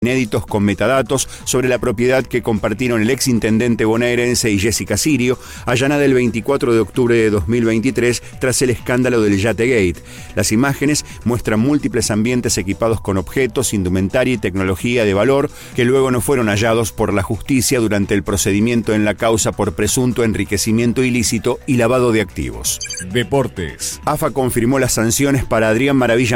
inéditos con metadatos sobre la propiedad que compartieron el exintendente bonaerense y Jessica Sirio, allanada el 24 de octubre de 2023 tras el escándalo del Yategate. Las imágenes muestran múltiples ambientes equipados con objetos, indumentaria y tecnología de valor que luego no fueron hallados por la justicia durante el procedimiento en la causa por presunto enriquecimiento ilícito y lavado de activos. Deportes. AFA confirmó las sanciones para Adrián Maravilla